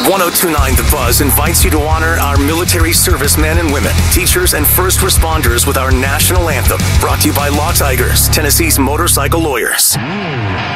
1029 The Buzz invites you to honor our military servicemen and women, teachers, and first responders with our national anthem. Brought to you by Law Tigers, Tennessee's motorcycle lawyers.